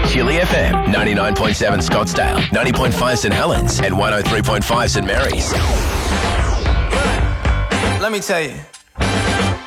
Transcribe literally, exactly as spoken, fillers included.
Chili F M, ninety-nine point seven Scottsdale, ninety point five St Helens, and one oh three point five St Mary's. Let me tell you.